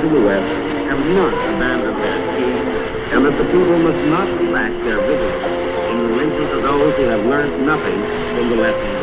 to the West have not abandoned their scheme, and that the people must not relax their vigilance in relation to those who have learned nothing from the lessons